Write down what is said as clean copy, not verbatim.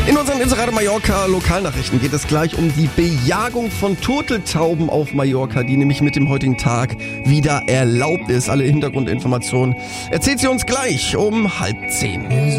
In unseren Inserate Mallorca Lokalnachrichten geht es gleich um die Bejagung von Turteltauben auf Mallorca, die nämlich mit dem heutigen Tag wieder erlaubt ist. Alle Hintergrundinformationen erzählt sie uns gleich um 9:30.